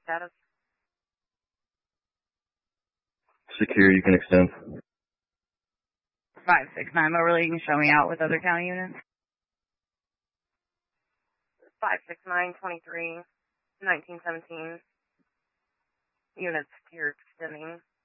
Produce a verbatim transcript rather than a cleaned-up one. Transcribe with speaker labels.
Speaker 1: status.
Speaker 2: Secure, you can extend.
Speaker 3: five six nine, Moberly, you can show me out with other county units.
Speaker 1: five six nine, twenty-three, nineteen seventeen. Units secure, extending.